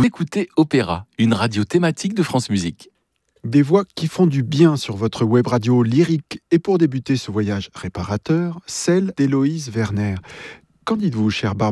écoutez Opéra, une radio thématique de France Musique. Des voix qui font du bien sur votre web radio lyrique et pour débuter ce voyage réparateur, celle d'Héloïse Werner. Qu'en dites-vous, chère Barbara ?